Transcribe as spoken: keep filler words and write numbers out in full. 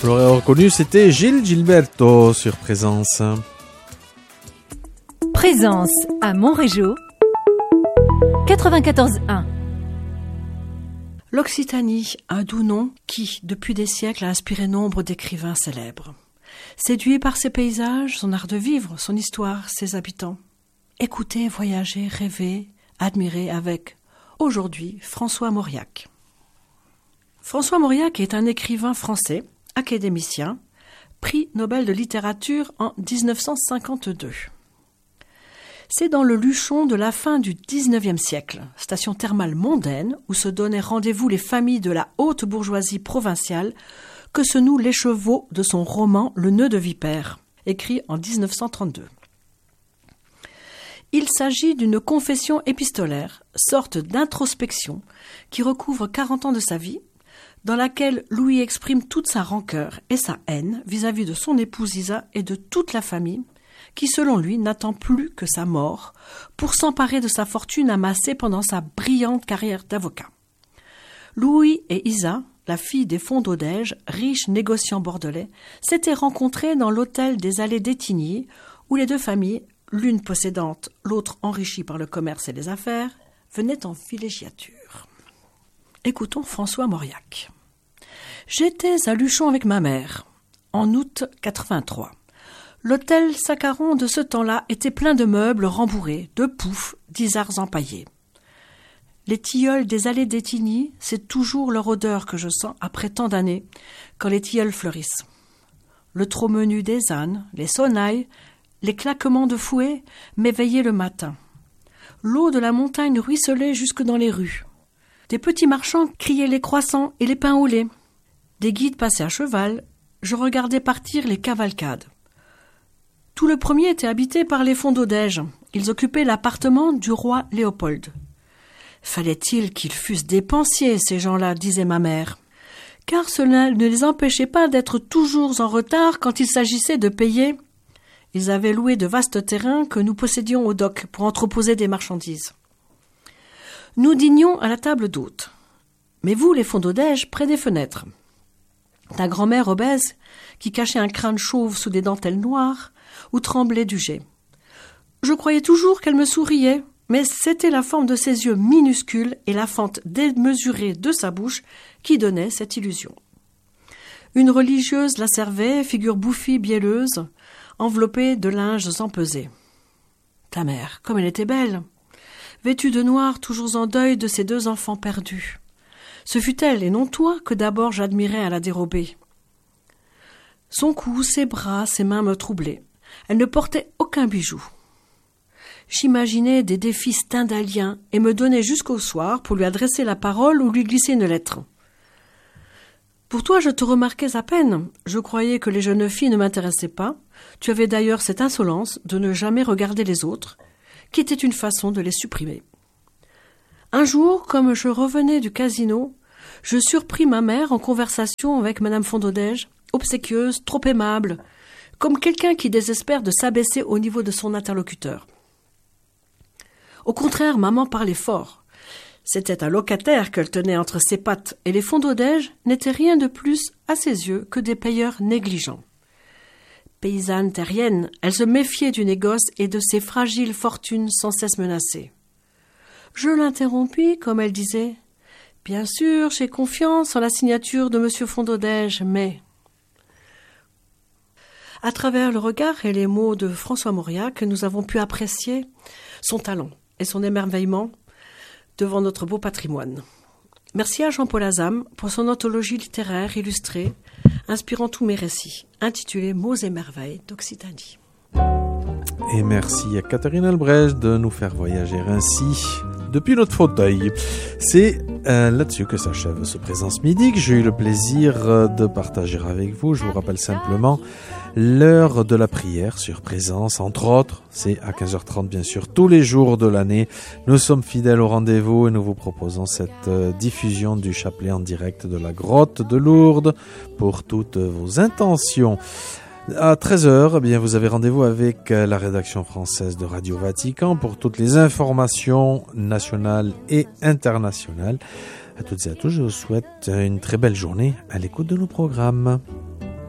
Vous l'aurez reconnu, c'était Gilles Gilberto sur Présence. Présence à Montrégeau, quatre-vingt-quatorze un. L'Occitanie, un doux nom qui, depuis des siècles, a inspiré nombre d'écrivains célèbres. Séduit par ses paysages, son art de vivre, son histoire, ses habitants. Écoutez, voyager, rêver, admirer avec, aujourd'hui, François Mauriac. François Mauriac est un écrivain français, académicien, prix Nobel de littérature en dix-neuf cent cinquante-deux. C'est dans le Luchon de la fin du dix-neuvième siècle, station thermale mondaine où se donnaient rendez-vous les familles de la haute bourgeoisie provinciale, que se noue l'écheveau de son roman Le nœud de vipère, écrit en dix-neuf cent trente-deux. Il s'agit d'une confession épistolaire, sorte d'introspection, qui recouvre quarante ans de sa vie, dans laquelle Louis exprime toute sa rancœur et sa haine vis-à-vis de son épouse Isa et de toute la famille, qui selon lui n'attend plus que sa mort pour s'emparer de sa fortune amassée pendant sa brillante carrière d'avocat. Louis et Isa, la fille des Fondaudège, riches négociants bordelais, s'étaient rencontrés dans l'hôtel des Allées d'Étigny, où les deux familles, l'une possédante, l'autre enrichie par le commerce et les affaires, venaient en villégiature. Écoutons François Mauriac. J'étais à Luchon avec ma mère, en août quatre-vingt-trois. L'hôtel Saccaron de ce temps-là était plein de meubles rembourrés, de poufs, d'isards empaillés. Les tilleuls des Allées d'Étigny, c'est toujours leur odeur que je sens après tant d'années, quand les tilleuls fleurissent. Le trop menu des ânes, les sonnailles, les claquements de fouet m'éveillaient le matin. L'eau de la montagne ruisselait jusque dans les rues. Des petits marchands criaient les croissants et les pains au lait. Des guides passaient à cheval, je regardais partir les cavalcades. Tout le premier était habité par les Fondaudège. Ils occupaient l'appartement du roi Léopold. Fallait-il qu'ils fussent dépensiers, ces gens-là, disait ma mère, car cela ne les empêchait pas d'être toujours en retard quand il s'agissait de payer. Ils avaient loué de vastes terrains que nous possédions au dock pour entreposer des marchandises. Nous dînions à la table d'hôtes. Mais vous, les Fondaudège, près des fenêtres. Ta grand-mère obèse, qui cachait un crâne chauve sous des dentelles noires, ou tremblait du jet. Je croyais toujours qu'elle me souriait, mais c'était la forme de ses yeux minuscules et la fente démesurée de sa bouche qui donnaient cette illusion. Une religieuse la servait, figure bouffie, bielleuse, enveloppée de linges empesés. Ta mère, comme elle était belle, vêtue de noir, toujours en deuil de ses deux enfants perdus. Ce fut elle, et non toi, que d'abord j'admirais à la dérobée. Son cou, ses bras, ses mains me troublaient. Elle ne portait aucun bijou. J'imaginais des défis stendhaliens et me donnais jusqu'au soir pour lui adresser la parole ou lui glisser une lettre. Pour toi, je te remarquais à peine. Je croyais que les jeunes filles ne m'intéressaient pas. Tu avais d'ailleurs cette insolence de ne jamais regarder les autres, qui était une façon de les supprimer. Un jour, comme je revenais du casino, je surpris ma mère en conversation avec madame Fondaudège, obséquieuse, trop aimable, comme quelqu'un qui désespère de s'abaisser au niveau de son interlocuteur. Au contraire, maman parlait fort. C'était un locataire qu'elle tenait entre ses pattes, et les Fondaudège n'étaient rien de plus, à ses yeux, que des payeurs négligents. Paysanne terrienne, elle se méfiait du négoce et de ses fragiles fortunes sans cesse menacées. Je l'interrompis, comme elle disait. « Bien sûr, j'ai confiance en la signature de monsieur Fondaudège, mais... » À travers le regard et les mots de François Mauriac, nous avons pu apprécier son talent et son émerveillement devant notre beau patrimoine. Merci à Jean-Paul Azam pour son anthologie littéraire illustrée, inspirant tous mes récits, intitulée Mots et merveilles d'Occitanie. Et merci à Catherine Albrecht de nous faire voyager ainsi depuis notre fauteuil. C'est euh, là-dessus que s'achève ce Présence Midi que j'ai eu le plaisir de partager avec vous. Je vous rappelle simplement l'heure de la prière sur Présence, entre autres, c'est à quinze heures trente bien sûr, tous les jours de l'année. Nous sommes fidèles au rendez-vous et nous vous proposons cette euh, diffusion du chapelet en direct de la grotte de Lourdes pour toutes vos intentions. À treize heures, eh bien, vous avez rendez-vous avec la rédaction française de Radio Vatican pour toutes les informations nationales et internationales. À toutes et à tous, je vous souhaite une très belle journée à l'écoute de nos programmes.